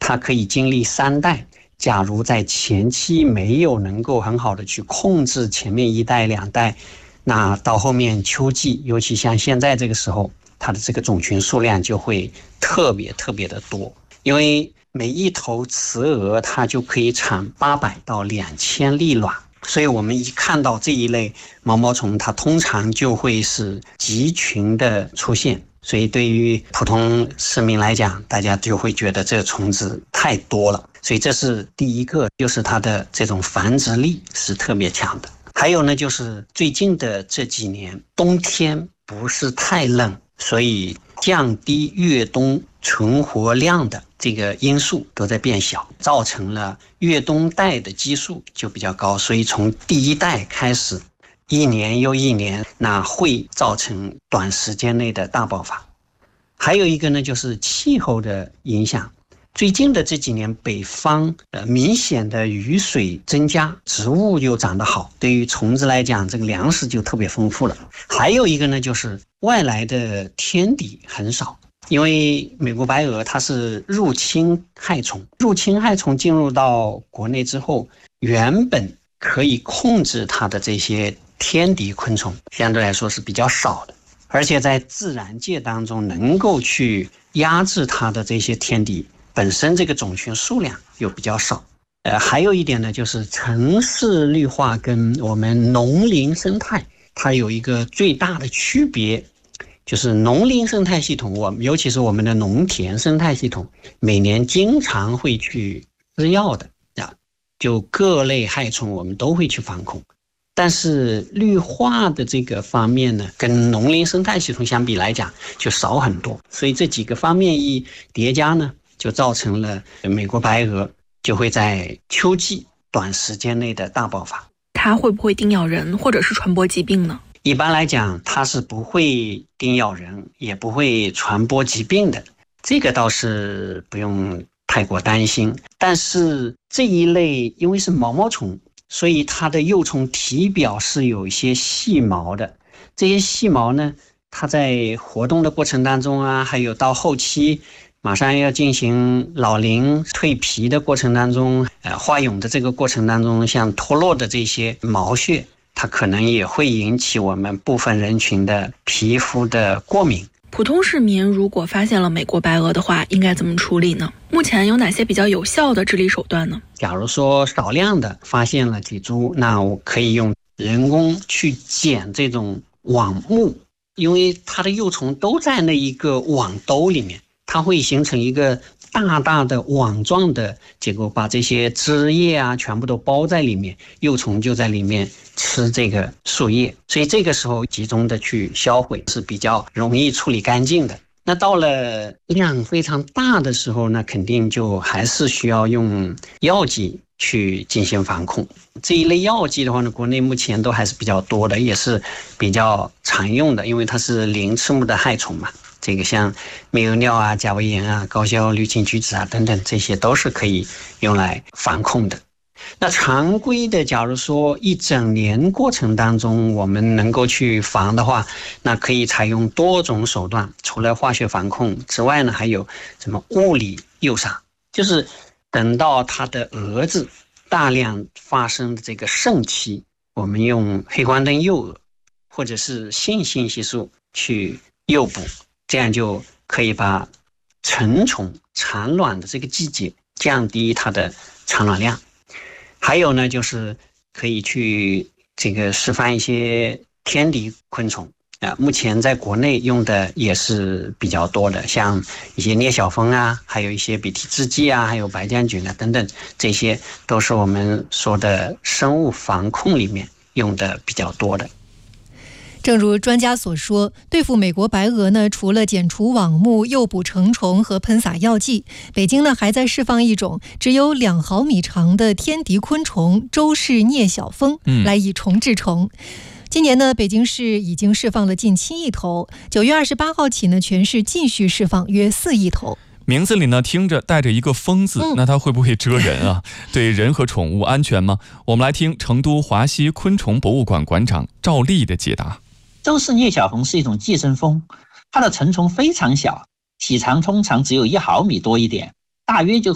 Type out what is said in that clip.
它可以经历3代。假如在前期没有能够很好的去控制前面1代2代，那到后面秋季，尤其像现在这个时候，它的这个种群数量就会特别的多，因为每一头雌鹅它就可以产800到2000粒卵，所以我们一看到这一类毛毛虫，它通常就会是集群的出现，所以对于普通市民来讲，大家就会觉得这个虫子太多了，所以这是第一个，就是它的这种繁殖力是特别强的。还有呢，就是最近的这几年冬天不是太冷，所以降低越冬存活量的这个因素都在变小，造成了越冬代的基数就比较高，所以从第1代开始1年又1年，那会造成短时间内的大爆发。还有一个呢，就是气候的影响。最近的这几年，北方明显的雨水增加，植物就长得好，对于虫子来讲，这个粮食就特别丰富了。还有一个呢，就是外来的天敌很少，因为美国白鹅它是入侵害虫，入侵害虫进入到国内之后，原本可以控制它的这些天敌昆虫，相对来说是比较少的，而且在自然界当中能够去压制它的这些天敌。本身这个种群数量又比较少，还有一点呢，就是城市绿化跟我们农林生态它有一个最大的区别，就是农林生态系统，尤其是我们的农田生态系统，每年经常会去施药的就各类害虫我们都会去防控。但是绿化的这个方面呢，跟农林生态系统相比来讲就少很多，所以这几个方面一叠加呢，就造成了美国白鹅就会在秋季短时间内的大爆发。 它会不会叮咬人或者是传播疾病呢？ 一般来讲，它是不会叮咬人，也不会传播疾病的，这个倒是不用太过担心。但是这一类因为是毛毛虫，所以它的幼虫体表是有一些细毛的，这些细毛呢，它在活动的过程当中啊，还有到后期马上要进行老龄蜕皮的过程当中，化蛹的这个过程当中，像脱落的这些毛屑，它可能也会引起我们部分人群的皮肤的过敏。 普通市民如果发现了美国白鹅的话，应该怎么处理呢？目前有哪些比较有效的治理手段呢？ 假如说少量的发现了几株，那我可以用人工去剪这种网目，因为它的幼虫都在那一个网兜里面，它会形成一个大的网状的结构，把这些枝叶啊全部都包在里面，幼虫就在里面吃这个树叶，所以这个时候集中的去销毁是比较容易处理干净的。那到了量非常大的时候呢，肯定就还是需要用药剂去进行防控。这一类药剂的话呢，国内目前都还是比较多的，也是比较常用的，因为它是鳞翅目的害虫嘛。这个像疟原尿啊、甲胃炎啊、高硝氯氰菊酯啊等等，这些都是可以用来防控的。那常规的，假如说一整年过程当中我们能够去防的话，那可以采用多种手段，除了化学防控之外呢，还有什么物理诱杀，就是等到它的蛾子大量发生的这个盛期，我们用黑光灯诱蛾或者是性信息素去诱捕，这样就可以把成虫产卵的这个季节降低它的产卵量。还有呢，就是可以去这个释放一些天敌昆虫目前在国内用的也是比较多的，像一些镊小蜂啊，还有一些鼻涕制剂啊，还有白将菌啊等等，这些都是我们说的生物防控里面用的比较多的。 正如专家所说，对付美国白鹅呢，除了剪除网目、诱捕成虫和喷洒药剂，北京呢还在释放一种只有2毫米长的天敌昆虫——周氏镊小蜂，来以虫治虫。今年呢，北京市已经释放了近7亿头，9月28号起呢，全市继续释放约4亿头。 名字里呢听着带着一个蜂字，那它会不会蛰人啊？对人和宠物安全吗？我们来听成都华西昆虫博物馆馆长赵丽的解答。 周氏镊小蜂是一种寄生蜂，它的成虫非常小，体长通常只有1毫米多一点，大约就